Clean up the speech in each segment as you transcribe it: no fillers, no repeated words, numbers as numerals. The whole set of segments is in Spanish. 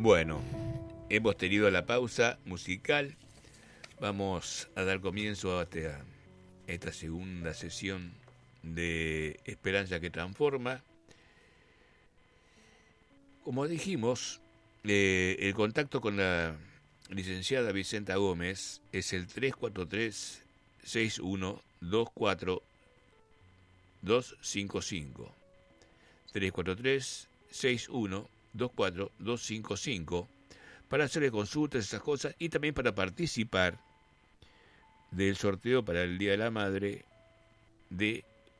Bueno, hemos tenido la pausa musical. Vamos a dar comienzo a esta segunda sesión de Esperanza que Transforma. Como dijimos, el contacto con la licenciada Vicenta Gómez es el 343-6124-255. 343-6124-255 para hacerle consultas, esas cosas, y también para participar del sorteo para el Día de la Madre de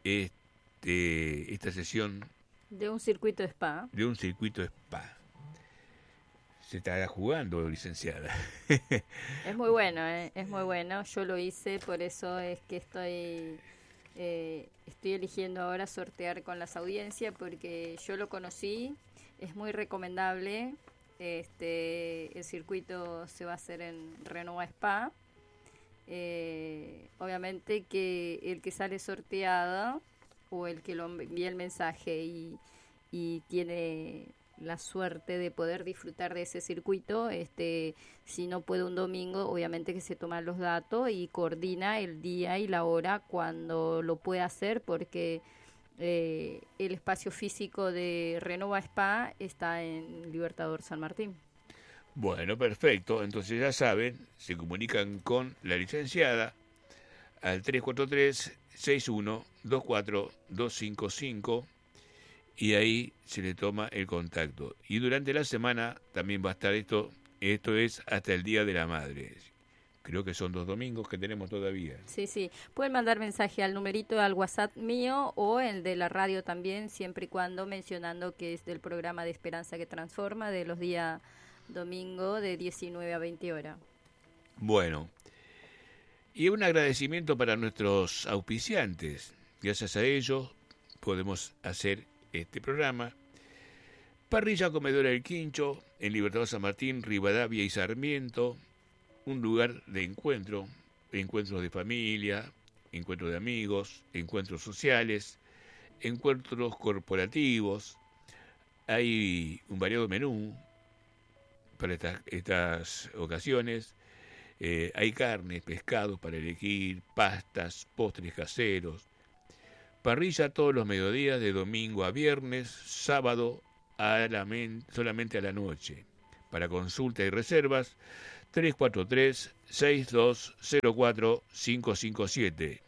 esta sesión de un circuito spa. De un circuito spa. Se estará jugando, licenciada. Es muy bueno, es muy bueno. Yo lo hice, por eso es que estoy eligiendo ahora sortear con las audiencias, porque yo lo conocí, es muy recomendable. El circuito se va a hacer en Renova Spa. Obviamente que el que sale sorteado o el que lo envía el mensaje y tiene la suerte de poder disfrutar de ese circuito, si no puede un domingo, obviamente que se toman los datos y coordina el día y la hora cuando lo puede hacer, porque el espacio físico de Renova Spa está en Libertador San Martín. Bueno, perfecto. Entonces ya saben, se comunican con la licenciada al 343-6124-255 y ahí se le toma el contacto. Y durante la semana también va a estar esto es hasta el Día de la Madre. Creo que son 2 domingos que tenemos todavía. Sí. Pueden mandar mensaje al numerito, al WhatsApp mío o el de la radio también, siempre y cuando mencionando que es del programa de Esperanza que Transforma, de los días domingo de 19 a 20 horas. Bueno, y un agradecimiento para nuestros auspiciantes. Gracias a ellos podemos hacer este programa. Parrilla Comedora El Quincho, en Libertador San Martín, Rivadavia y Sarmiento, un lugar de encuentro, encuentros de familia, encuentros de amigos, encuentros sociales, encuentros corporativos. Hay un variado menú para estas ocasiones. Hay carnes, pescados para elegir, pastas, postres caseros. Parrilla todos los mediodías de domingo a viernes, sábado solamente a la noche. Para consulta y reservas, 343-6204-557.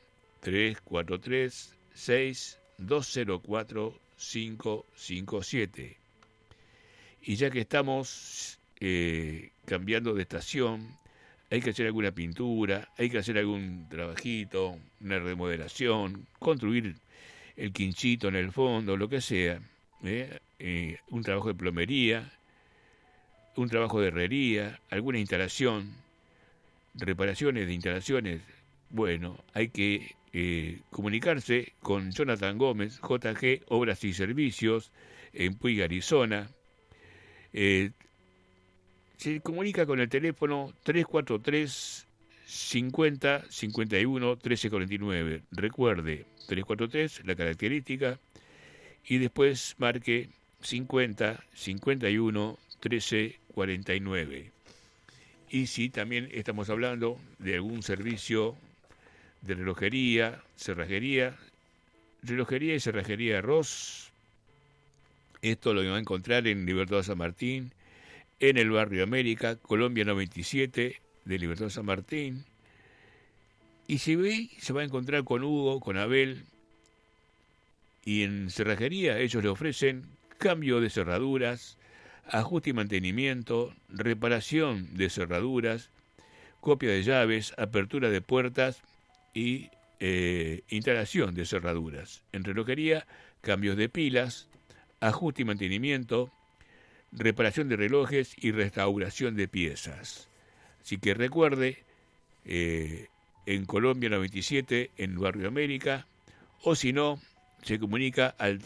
343-6204-557. Y ya que estamos cambiando de estación, hay que hacer alguna pintura, hay que hacer algún trabajito, una remodelación, construir el quinchito en el fondo, lo que sea, un trabajo de plomería, un trabajo de herrería, alguna instalación, reparaciones de instalaciones. Bueno, hay que comunicarse con Jonathan Gómez, JG Obras y Servicios, en Puig, Arizona. Se comunica con el teléfono 343 50 51 13 49. Recuerde, 343, la característica, y después marque 50 51 13 49. Y si también estamos hablando de algún servicio de relojería y cerrajería Ross, esto lo va a encontrar en Libertador San Martín, en el barrio América, Colombia 97 de Libertador San Martín. Y si ve, se va a encontrar con Hugo, con Abel. Y en cerrajería ellos le ofrecen cambio de cerraduras, ajuste y mantenimiento, reparación de cerraduras, copia de llaves, apertura de puertas y instalación de cerraduras. En relojería, cambios de pilas, ajuste y mantenimiento, reparación de relojes y restauración de piezas. Así que recuerde, en Colombia 97, en el barrio América, o si no, se comunica al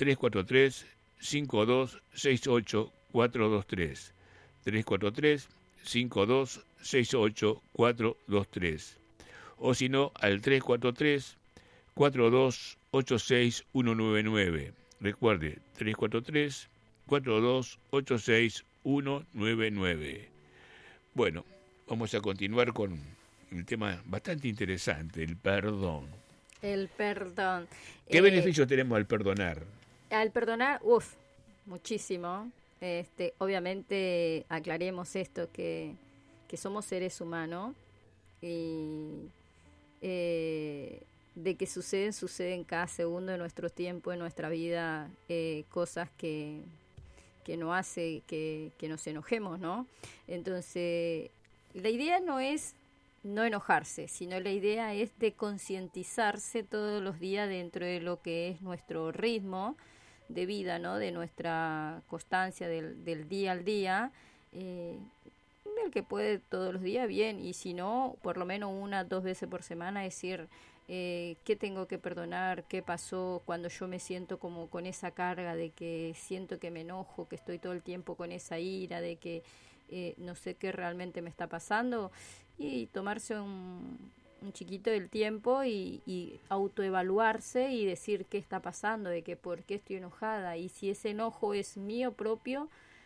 343-5268-423. 343-5268-423. O si no, al 343-4286-199. Recuerde, 343 4286-199. Bueno, vamos a continuar con un tema bastante interesante, el perdón. El perdón. ¿Qué beneficios tenemos al perdonar? Al perdonar, muchísimo. Obviamente aclaremos esto, que somos seres humanos y de que suceden cada segundo de nuestro tiempo, en nuestra vida, cosas que no hace que nos enojemos, ¿no? Entonces, la idea no es no enojarse, sino la idea es de concientizarse todos los días dentro de lo que es nuestro ritmo de vida, ¿no? De nuestra constancia del día al día, del que puede todos los días, bien, y si no, por lo menos 1 o 2 veces por semana, decir qué tengo que perdonar, qué pasó, cuando yo me siento como con esa carga de que siento que me enojo, que estoy todo el tiempo con esa ira, de que no sé qué realmente me está pasando, y tomarse un chiquito del tiempo y autoevaluarse y decir qué está pasando, de que por qué estoy enojada, y si ese enojo es mío propio,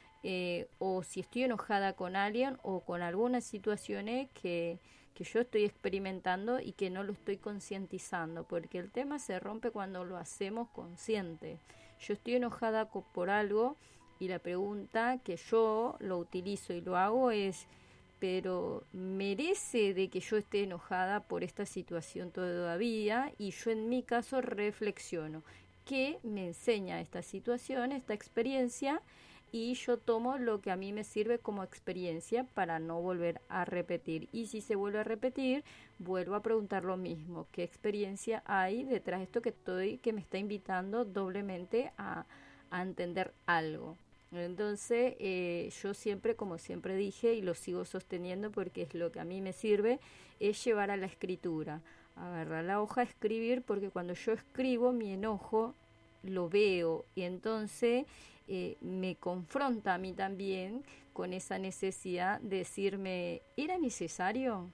o si estoy enojada con alguien o con algunas situaciones que yo estoy experimentando y que no lo estoy concientizando, porque el tema se rompe cuando lo hacemos consciente. Yo estoy enojada por algo, y la pregunta que yo lo utilizo y lo hago es: pero merece de que yo esté enojada por esta situación todavía, y yo en mi caso reflexiono qué me enseña esta situación, esta experiencia, y yo tomo lo que a mí me sirve como experiencia para no volver a repetir. Y si se vuelve a repetir, vuelvo a preguntar lo mismo: ¿qué experiencia hay detrás de esto que me está invitando doblemente a entender algo? Entonces, yo siempre, como siempre dije, y lo sigo sosteniendo porque es lo que a mí me sirve, es llevar a la escritura, agarrar la hoja, escribir, porque cuando yo escribo mi enojo lo veo, y entonces me confronta a mí también con esa necesidad de decirme, ¿era necesario?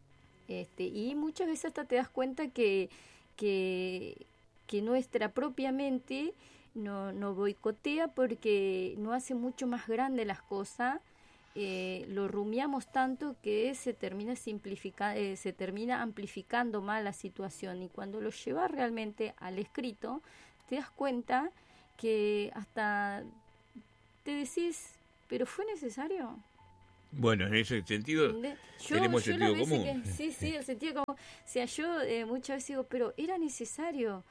Y muchas veces hasta te das cuenta que nuestra propia mente no boicotea, porque no hace mucho más grande las cosas, lo rumiamos tanto que se termina se termina amplificando más la situación, y cuando lo llevas realmente al escrito te das cuenta que hasta te decís, ¿pero fue necesario? Bueno, en ese sentido tenemos sentido común. Sí, el sentido común. O sea, yo muchas veces digo, pero ¿era necesario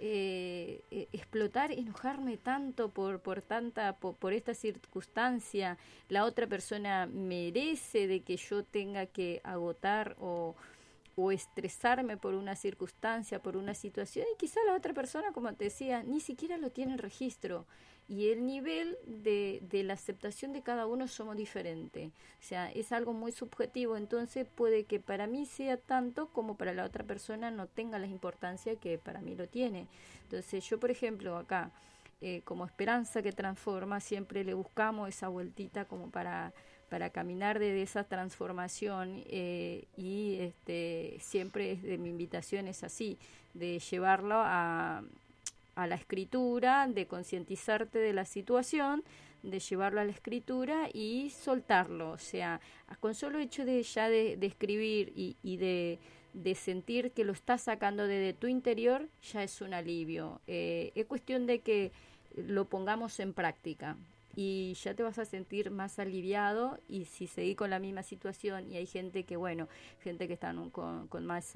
explotar, enojarme tanto por esta circunstancia? ¿La otra persona merece de que yo tenga que agotar o estresarme por una circunstancia, por una situación? Y quizá la otra persona, como te decía, ni siquiera lo tiene en registro. Y el nivel de la aceptación de cada uno somos diferentes. O sea, es algo muy subjetivo. Entonces puede que para mí sea tanto como para la otra persona no tenga la importancia que para mí lo tiene. Entonces yo, por ejemplo, acá, como Esperanza que Transforma, siempre le buscamos esa vueltita como para caminar de esa transformación, y siempre mi invitación es así, de llevarlo a la escritura, de concientizarte de la situación, de llevarlo a la escritura y soltarlo. O sea, con solo hecho de escribir y de sentir que lo estás sacando desde tu interior, ya es un alivio. Es cuestión de que lo pongamos en práctica y ya te vas a sentir más aliviado. Y si seguís con la misma situación y hay gente que, gente que está con más...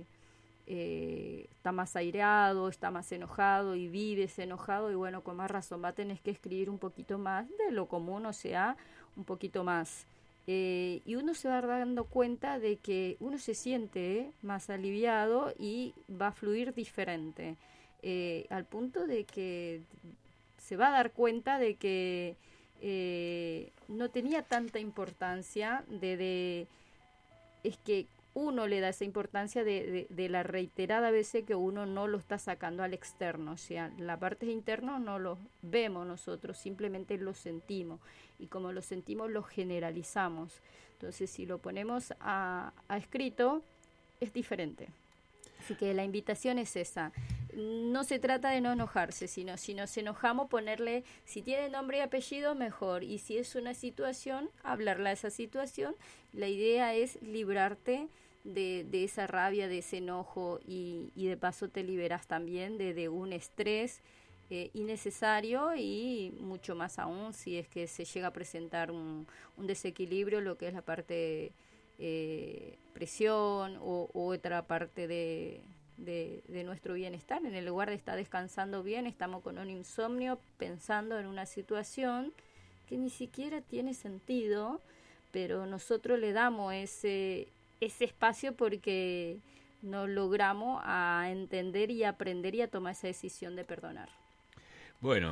está más aireado, está más enojado y vives enojado, y con más razón va a tener que escribir un poquito más de lo común, o sea, un poquito más. Y uno se va dando cuenta de que uno se siente más aliviado y va a fluir diferente, al punto de que se va a dar cuenta de que no tenía tanta importancia es que uno le da esa importancia de la reiterada veces que uno no lo está sacando al externo. O sea, la parte interna no lo vemos nosotros, simplemente lo sentimos, y como lo sentimos lo generalizamos. Entonces, si lo ponemos a escrito, es diferente. Así que la invitación es esa, no se trata de no enojarse, sino si nos enojamos ponerle, si tiene nombre y apellido, mejor. Y si es una situación, hablarla de esa situación. La idea es librarte de esa rabia, de ese enojo y de paso te liberas también de un estrés innecesario y mucho más aún si es que se llega a presentar un desequilibrio, lo que es la parte presión o otra parte de nuestro bienestar. En el lugar de estar descansando bien, estamos con un insomnio pensando en una situación que ni siquiera tiene sentido, pero nosotros le damos ese espacio porque no logramos a entender y aprender y a tomar esa decisión de perdonar. Bueno,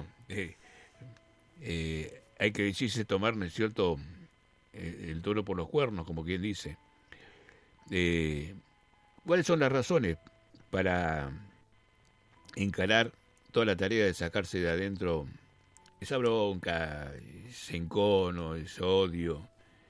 hay que decirse tomar, ¿no es cierto?, el toro por los cuernos, como quien dice. ¿Cuáles son las razones para encarar toda la tarea de sacarse de adentro esa bronca, ese encono, ese odio?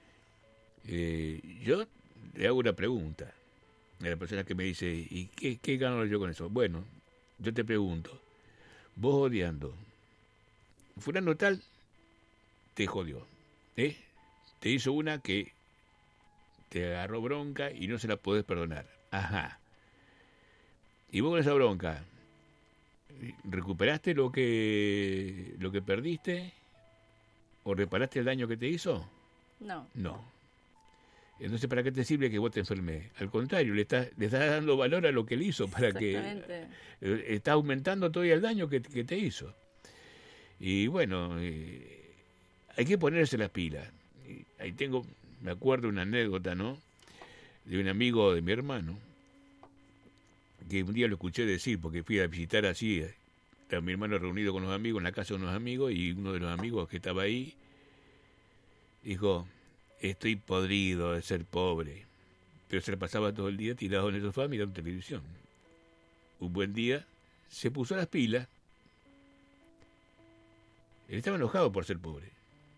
Yo le hago una pregunta a la persona que me dice, ¿y qué gano yo con eso? Bueno, yo te pregunto, vos odiando, fulano tal te jodió, te hizo una que te agarró bronca y no se la podés perdonar. Ajá. Y vos con esa bronca, ¿recuperaste lo que perdiste? ¿O reparaste el daño que te hizo? No. No. Entonces, ¿para qué te sirve que vos te enfermes? Al contrario, le estás dando valor a lo que él hizo, para que está aumentando todavía el daño que te hizo. Y bueno, hay que ponerse las pilas. Ahí me acuerdo una anécdota, ¿no?, de un amigo de mi hermano, que un día lo escuché decir, porque fui a visitar así, estaba mi hermano reunido con los amigos, en la casa de unos amigos, y uno de los amigos que estaba ahí dijo, estoy podrido de ser pobre, pero se la pasaba todo el día tirado en el sofá mirando televisión. Un buen día se puso las pilas. Él estaba enojado por ser pobre,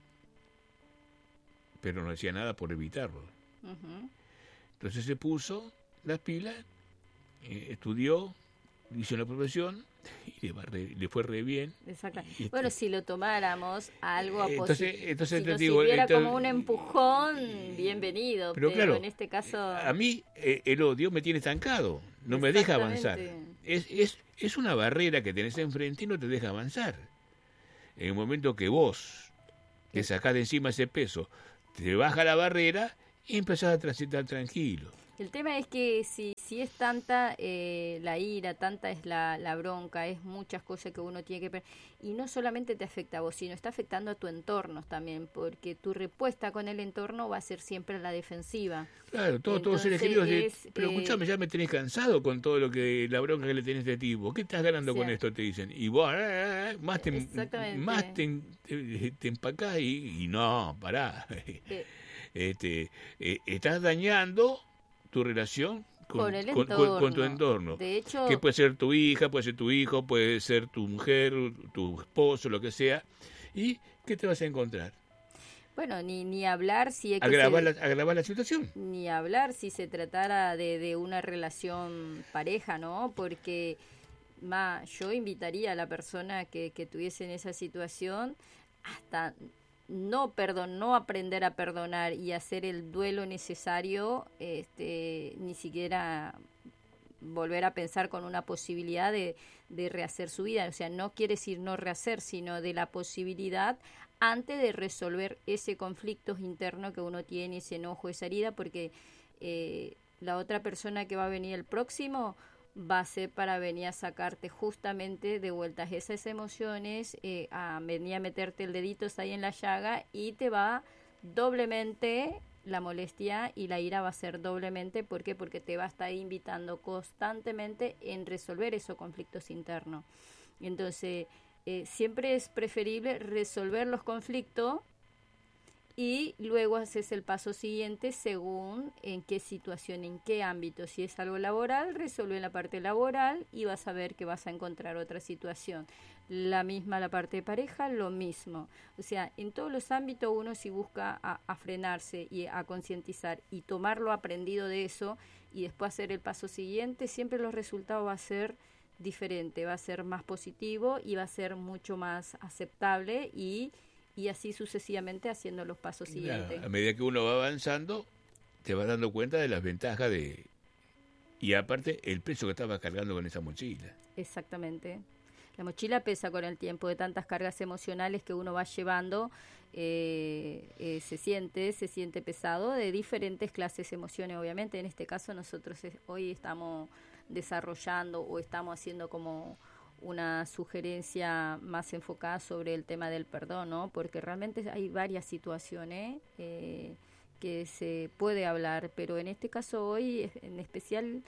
pero no hacía nada por evitarlo. Uh-huh. Entonces se puso las pilas, estudió, hizo una profesión y le fue re bien. Exacto. Bueno, si lo tomáramos algo a entonces si te nos digo, sirviera como un empujón, bienvenido. Pero claro, en este caso, a mí el odio me tiene estancado, no me deja avanzar. Es una barrera que tenés enfrente y no te deja avanzar. En el momento que vos te sacás de encima ese peso, te baja la barrera y empezás a transitar tranquilo. El tema es que si es tanta la ira, tanta es la bronca, es muchas cosas que uno tiene que... Y no solamente te afecta a vos, sino está afectando a tu entorno también, porque tu respuesta con el entorno va a ser siempre la defensiva. Claro, todos seres queridos. Pero escuchame, ya me tenés cansado con todo la bronca que le tenés a este tipo. ¿Qué estás ganando con esto? Te dicen. Y vos más te empacás y no, pará. Estás dañando tu relación con tu entorno. De hecho, que puede ser tu hija, puede ser tu hijo, puede ser tu mujer, tu esposo, lo que sea. ¿Y qué te vas a encontrar? Bueno, ni hablar si es agravar la situación. Ni hablar si se tratara de una relación pareja, ¿no? Porque yo invitaría a la persona que tuviese en esa situación hasta no aprender a perdonar y hacer el duelo necesario, ni siquiera volver a pensar con una posibilidad de rehacer su vida. O sea, no quiere decir no rehacer, sino de la posibilidad antes de resolver ese conflicto interno que uno tiene, ese enojo, esa herida, porque la otra persona que va a venir el próximo va a ser para venir a sacarte justamente de vueltas esas emociones, a venir a meterte el dedito ahí en la llaga y te va doblemente la molestia y la ira va a ser doblemente. ¿Por qué? Porque te va a estar invitando constantemente en resolver esos conflictos internos. Entonces, siempre es preferible resolver los conflictos y luego haces el paso siguiente según en qué situación, en qué ámbito. Si es algo laboral, resuelve la parte laboral y vas a ver que vas a encontrar otra situación. La parte de pareja, lo mismo. O sea, en todos los ámbitos uno si busca a frenarse y a concientizar y tomar lo aprendido de eso y después hacer el paso siguiente, siempre los resultados va a ser diferente, va a ser más positivo y va a ser mucho más aceptable y así sucesivamente haciendo los pasos siguientes. A medida que uno va avanzando, te vas dando cuenta de las ventajas de... Y aparte, el peso que estabas cargando con esa mochila. Exactamente. La mochila pesa con el tiempo de tantas cargas emocionales que uno va llevando, se siente pesado de diferentes clases de emociones, obviamente. En este caso nosotros hoy estamos desarrollando o estamos haciendo como una sugerencia más enfocada sobre el tema del perdón, ¿no? Porque realmente hay varias situaciones que se puede hablar, pero en este caso hoy en especial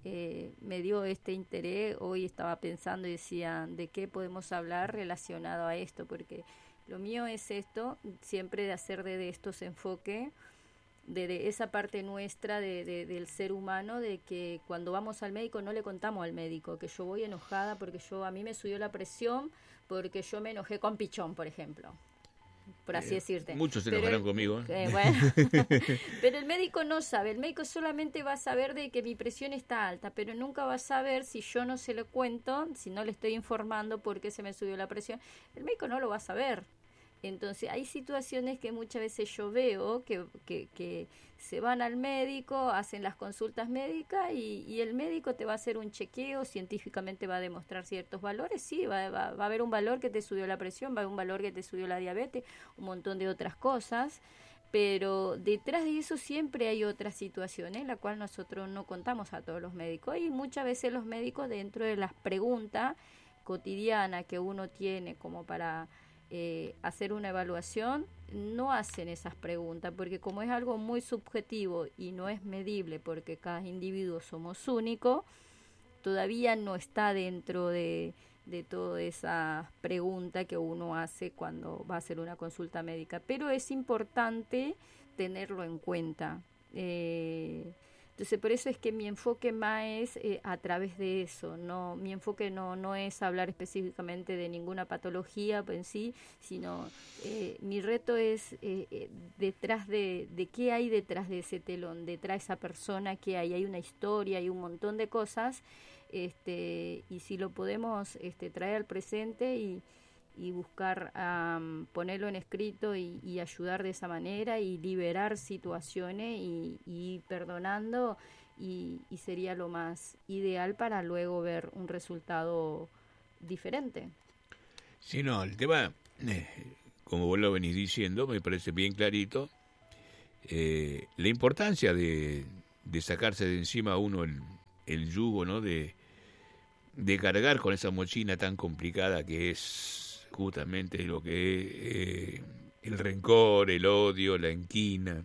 me dio este interés. Hoy estaba pensando y decía de qué podemos hablar relacionado a esto, porque lo mío es esto, siempre de hacer de estos enfoque de esa parte nuestra del ser humano, de que cuando vamos al médico no le contamos al médico que yo voy enojada porque a mí me subió la presión porque yo me enojé con Pichón, por ejemplo, por así decirte. Muchos se enojarán conmigo. Bueno, pero el médico no sabe, el médico solamente va a saber de que mi presión está alta, pero nunca va a saber si yo no se lo cuento, si no le estoy informando por qué se me subió la presión, el médico no lo va a saber. Entonces hay situaciones que muchas veces yo veo que se van al médico, hacen las consultas médicas y el médico te va a hacer un chequeo, científicamente va a demostrar ciertos valores, sí, va a haber un valor que te subió la presión, va a haber un valor que te subió la diabetes, un montón de otras cosas, pero detrás de eso siempre hay otras situaciones, la cual nosotros no contamos a todos los médicos y muchas veces los médicos dentro de las preguntas cotidianas que uno tiene como para hacer una evaluación, no hacen esas preguntas, porque como es algo muy subjetivo y no es medible, porque cada individuo somos únicos, todavía no está dentro de toda esa pregunta que uno hace cuando va a hacer una consulta médica, pero es importante tenerlo en cuenta. Entonces por eso es que mi enfoque más es a través de eso, no, mi enfoque no es hablar específicamente de ninguna patología en sí, sino mi reto es detrás de qué hay detrás de ese telón, detrás de esa persona, que hay una historia, hay un montón de cosas, y si lo podemos traer al presente y buscar ponerlo en escrito y ayudar de esa manera y liberar situaciones y perdonando y sería lo más ideal para luego ver un resultado diferente. Sí, no, el tema, como vos lo venís diciendo, me parece bien clarito, la importancia de sacarse de encima a uno el yugo, ¿no? De cargar con esa mochila tan complicada que es justamente lo que es el rencor, el odio, la inquina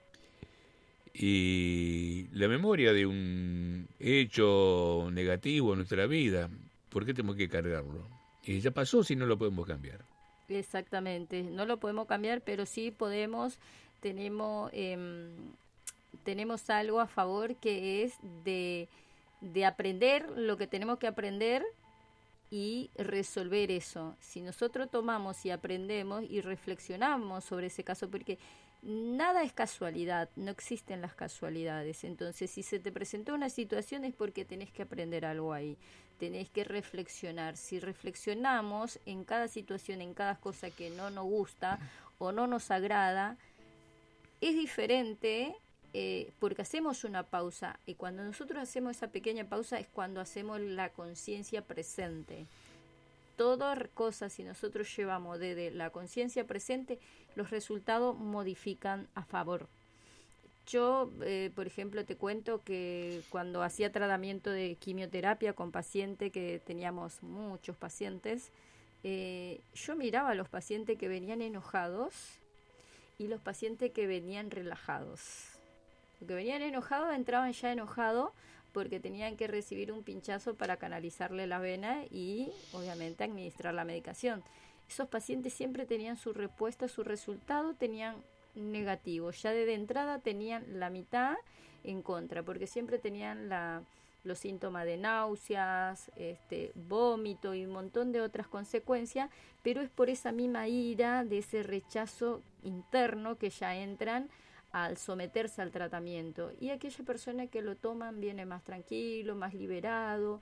y la memoria de un hecho negativo en nuestra vida. ¿Por qué tenemos que cargarlo? Y ya pasó, si no lo podemos cambiar. Exactamente, no lo podemos cambiar, pero sí tenemos algo a favor, que es de aprender lo que tenemos que aprender y resolver eso. Si nosotros tomamos y aprendemos y reflexionamos sobre ese caso, porque nada es casualidad, no existen las casualidades. Entonces, si se te presentó una situación es porque tenés que aprender algo ahí, tenés que reflexionar. Si reflexionamos en cada situación, en cada cosa que no nos gusta o no nos agrada, es diferente. Porque hacemos una pausa, y cuando nosotros hacemos esa pequeña pausa es cuando hacemos la conciencia presente. Toda cosa, si nosotros llevamos desde la conciencia presente, los resultados modifican a favor. Yo, por ejemplo, te cuento que cuando hacía tratamiento de quimioterapia con pacientes, que teníamos muchos pacientes, yo miraba a los pacientes que venían enojados y los pacientes que venían relajados. Los que venían enojados entraban ya enojados porque tenían que recibir un pinchazo para canalizarle la vena y obviamente administrar la medicación. Esos pacientes siempre tenían su respuesta, su resultado tenían negativo. Ya de entrada tenían la mitad en contra, porque siempre tenían los síntomas de náuseas, vómito y un montón de otras consecuencias, pero es por esa misma ira, de ese rechazo interno que ya entran al someterse al tratamiento, y aquella persona que lo toman viene más tranquilo, más liberado,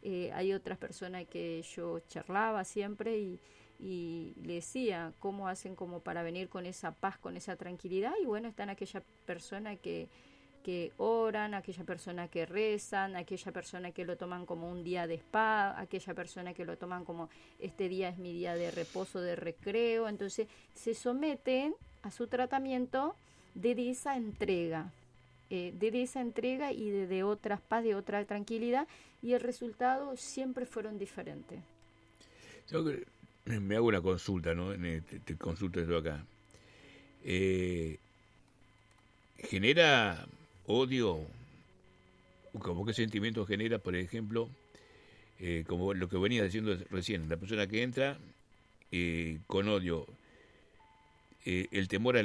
Hay otras personas que yo charlaba siempre y le decía cómo hacen como para venir con esa paz, con esa tranquilidad. Y bueno, están aquellas personas que oran, aquella persona que rezan, aquella persona que lo toman como un día de spa, aquella persona que lo toman como este día es mi día de reposo, de recreo. Entonces se someten a su tratamiento de esa entrega, de esa entrega y de otras paz, de otra tranquilidad, y el resultado siempre fueron diferentes. Yo me hago una consulta, ¿no? Te consulto esto acá. ¿Genera odio? ¿Cómo qué sentimiento genera, por ejemplo, como lo que venías diciendo recién, la persona que entra con odio, el temor a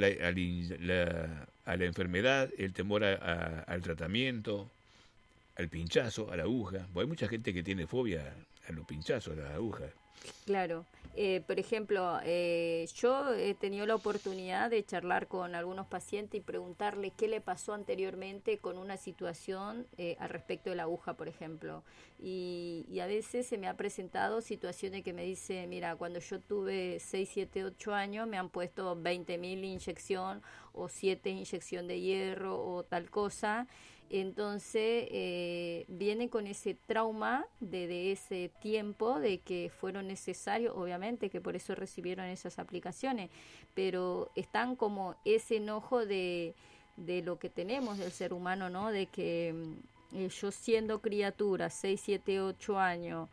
la enfermedad, el temor al tratamiento, al pinchazo, a la aguja? Porque hay mucha gente que tiene fobia a los pinchazos, a las agujas. Claro. Por ejemplo, yo he tenido la oportunidad de charlar con algunos pacientes y preguntarles qué le pasó anteriormente con una situación al respecto de la aguja, por ejemplo. Y a veces se me ha presentado situaciones que me dice, mira, cuando yo tuve 6, 7, 8 años me han puesto 20.000 inyección o 7 inyección de hierro o tal cosa. Entonces viene con ese trauma de ese tiempo, de que fueron necesarios, obviamente que por eso recibieron esas aplicaciones, pero están como ese enojo de lo que tenemos del ser humano, ¿no? De que yo siendo criatura, 6 7 8 años,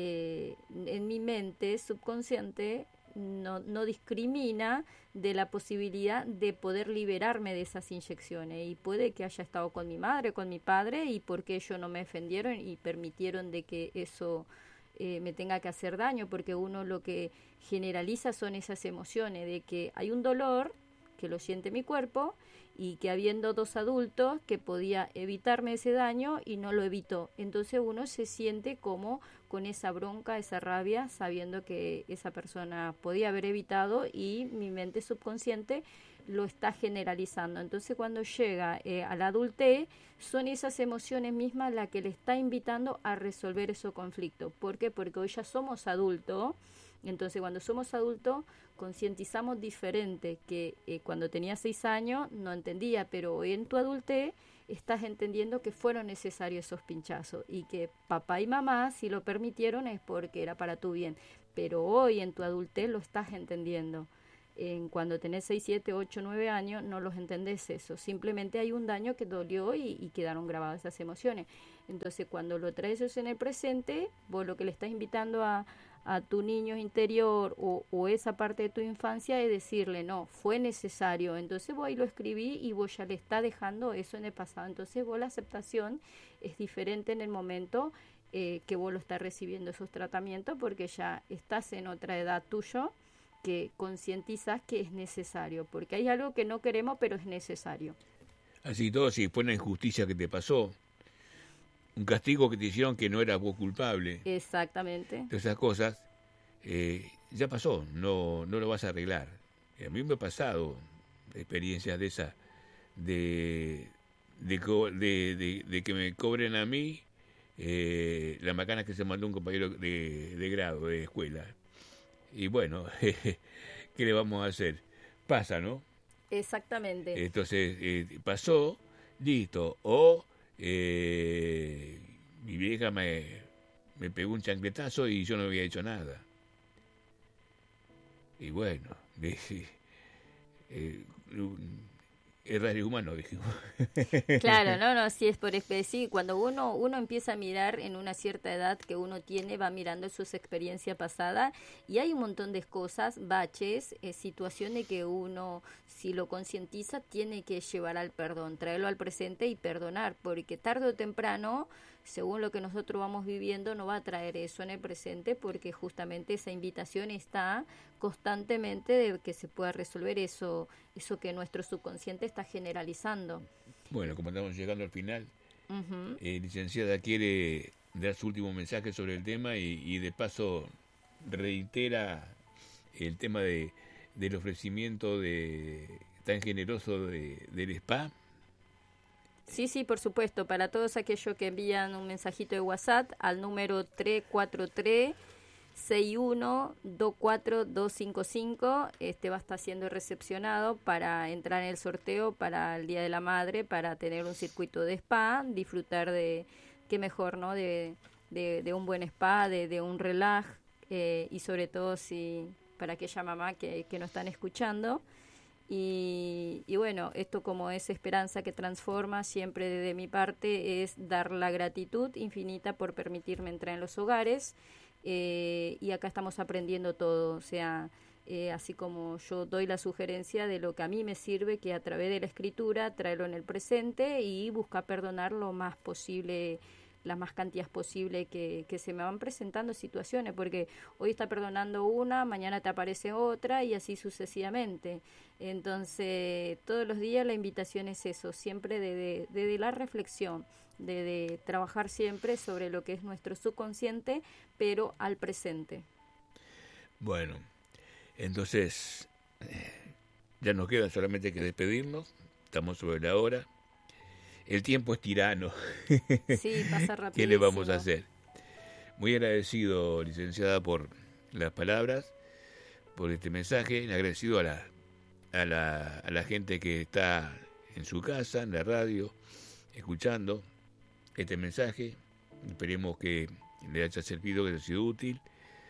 en mi mente subconsciente no discrimina de la posibilidad de poder liberarme de esas inyecciones, y puede que haya estado con mi madre, con mi padre, y porque ellos no me defendieron y permitieron de que eso me tenga que hacer daño, porque uno lo que generaliza son esas emociones de que hay un dolor que lo siente mi cuerpo y que habiendo dos adultos que podía evitarme ese daño y no lo evitó. Entonces uno se siente como con esa bronca, esa rabia, sabiendo que esa persona podía haber evitado y mi mente subconsciente lo está generalizando. Entonces cuando llega a la adultez, son esas emociones mismas las que le está invitando a resolver ese conflicto. ¿Por qué? Porque hoy ya somos adultos. Entonces cuando somos adultos concientizamos diferente, que cuando tenía 6 años no entendía, pero hoy en tu adultez estás entendiendo que fueron necesarios esos pinchazos y que papá y mamá si lo permitieron es porque era para tu bien, pero hoy en tu adultez lo estás entendiendo. Cuando tenés 6 7 8 9 años no los entendés eso, simplemente hay un daño que dolió y quedaron grabadas esas emociones. Entonces cuando lo traes eso en el presente, vos lo que le estás invitando a tu niño interior o esa parte de tu infancia es decirle, no, fue necesario, entonces vos ahí lo escribí y vos ya le está dejando eso en el pasado. Entonces vos la aceptación es diferente en el momento que vos lo estás recibiendo esos tratamientos, porque ya estás en otra edad tuyo que concientizas que es necesario, porque hay algo que no queremos pero es necesario. Así todo, si fue una injusticia que te pasó, un castigo que te hicieron que no eras vos culpable. Exactamente. De esas cosas, ya pasó, no lo vas a arreglar. A mí me ha pasado experiencias de esas, de que me cobren a mí la macana que se mandó un compañero de grado, de escuela. Y bueno, ¿qué le vamos a hacer? Pasa, ¿no? Exactamente. Entonces, pasó, listo. O mi vieja me pegó un chancletazo y yo no había hecho nada. Y bueno, errar es humano, dijimos. Claro, no, sí es por sí, cuando uno empieza a mirar en una cierta edad que uno tiene, va mirando sus experiencias pasadas y hay un montón de cosas, baches, situaciones que uno, si lo concientiza, tiene que llevar al perdón, traerlo al presente y perdonar, porque tarde o temprano, según lo que nosotros vamos viviendo, no va a traer eso en el presente, porque justamente esa invitación está constantemente de que se pueda resolver eso que nuestro subconsciente está generalizando. Bueno, como estamos llegando al final, Uh-huh. licenciada, ¿quiere dar su último mensaje sobre el tema y de paso reitera el tema del ofrecimiento tan generoso del spa? Sí, por supuesto. Para todos aquellos que envían un mensajito de WhatsApp al número 343-6124-255, va a estar siendo recepcionado para entrar en el sorteo para el Día de la Madre, para tener un circuito de spa, disfrutar de, qué mejor, ¿no? De un buen spa, de un relax, y sobre todo para aquella mamá que nos están escuchando. Y bueno, esto como es esperanza que transforma, siempre desde mi parte es dar la gratitud infinita por permitirme entrar en los hogares, y acá estamos aprendiendo todo, o sea, así como yo doy la sugerencia de lo que a mí me sirve, que a través de la escritura traerlo en el presente y buscar perdonar lo más posible, las más cantidades posible que se me van presentando situaciones, porque hoy está perdonando una, mañana te aparece otra y así sucesivamente. Entonces, todos los días la invitación es eso, siempre de la reflexión, de trabajar siempre sobre lo que es nuestro subconsciente, pero al presente. Bueno, entonces ya nos queda solamente que despedirnos, estamos sobre la hora. El tiempo es tirano. Sí, pasa rapidísimo. ¿Qué le vamos a hacer? Muy agradecido, licenciada, por las palabras, por este mensaje. Agradecido a la gente que está en su casa, en la radio, escuchando este mensaje. Esperemos que le haya servido, que haya sido útil.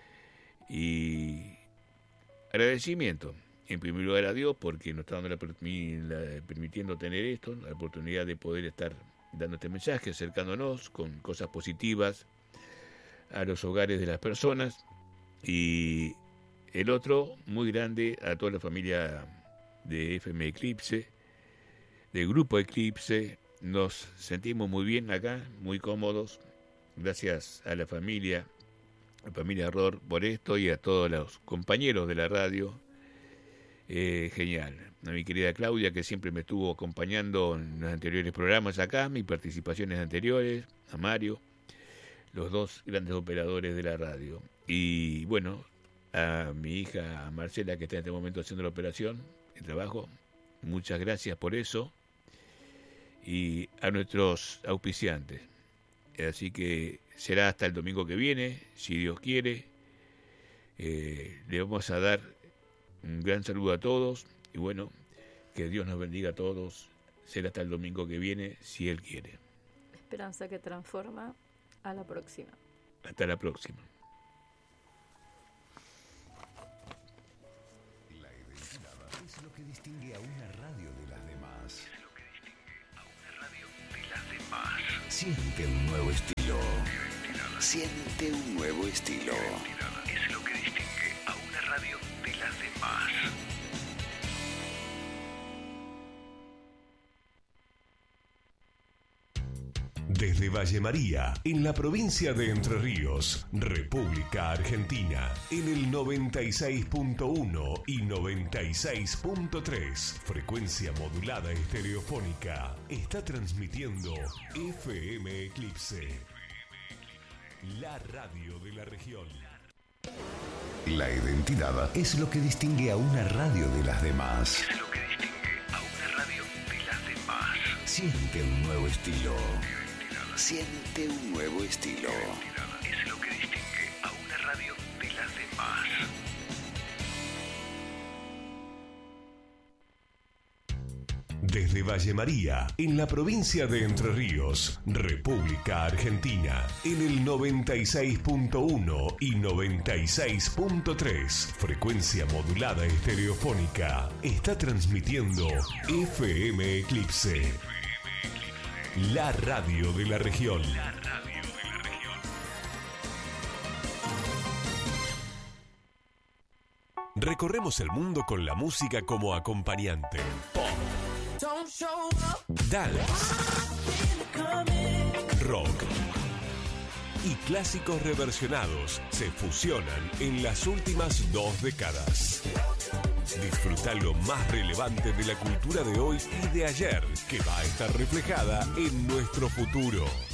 Y agradecimiento, en primer lugar, a Dios, porque nos está dando permitiendo tener esto, la oportunidad de poder estar dando este mensaje, acercándonos con cosas positivas a los hogares de las personas. Y el otro, muy grande, a toda la familia de FM Eclipse, del Grupo Eclipse. Nos sentimos muy bien acá, muy cómodos, gracias a la familia Ror por esto, y a todos los compañeros de la radio. Genial. A mi querida Claudia, que siempre me estuvo acompañando en los anteriores programas acá, mis participaciones anteriores, a Mario, los dos grandes operadores de la radio. Y bueno, a mi hija a Marcela, que está en este momento haciendo la operación, el trabajo, muchas gracias por eso. Y a nuestros auspiciantes. Así que será hasta el domingo que viene, si Dios quiere. Le vamos a dar un gran saludo a todos, y bueno, que Dios nos bendiga a todos. Será hasta el domingo que viene, si Él quiere. Esperanza que transforma. A la próxima. Hasta la próxima. La identidad es lo que distingue a una radio de las demás. Es lo que distingue a una radio de las demás. Siente un nuevo estilo. Siente un nuevo estilo. Es lo que distingue a una radio de las demás. Desde Valle María, en la provincia de Entre Ríos, República Argentina, en el 96.1 y 96.3, frecuencia modulada estereofónica, está transmitiendo FM Eclipse, la radio de la región. La identidad es lo que distingue a una radio de las demás. Es lo que distingue a una radio de las demás. Siente un nuevo estilo. Siente un nuevo estilo. Es lo que distingue a una radio de las demás. Desde Valle María, en la provincia de Entre Ríos, República Argentina, en el 96.1 y 96.3, frecuencia modulada estereofónica, está transmitiendo FM Eclipse, la radio de la región. Recorremos el mundo con la música como acompañante. Pop, dance, rock y clásicos reversionados se fusionan en las últimas 2 décadas. Disfruta lo más relevante de la cultura de hoy y de ayer, que va a estar reflejada en nuestro futuro.